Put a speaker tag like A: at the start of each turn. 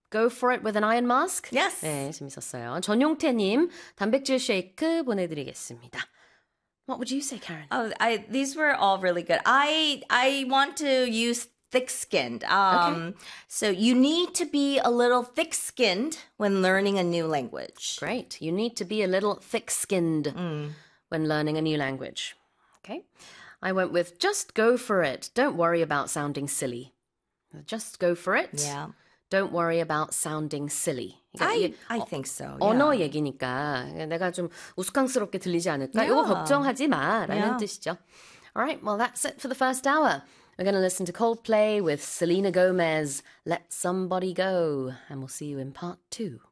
A: Go for it with an iron mask?
B: Yes.
A: 네, 재밌었어요. 전용태님, 단백질 쉐이크 보내드리겠습니다. What would you say, Karen?
B: Oh, these were all really good. I want to use thick-skinned.
A: Okay.
B: So you need to be a little thick-skinned when learning a new language.
A: Great. You need to be a little thick-skinned when learning a new language. Okay. I went with just go for it. Don't worry about sounding silly. Just go for it.
B: Yeah.
A: Don't worry about sounding silly. 그러니까
B: I think so.
A: 언어
B: yeah.
A: 얘기니까 내가 좀 우스꽝스럽게 들리지 않을까?
B: Yeah.
A: 이거 걱정하지 마라는
B: Yeah.
A: 뜻이죠. All right, well, that's it for the first hour. We're going to listen to Coldplay with Selena Gomez, Let Somebody Go. And we'll see you in part 2.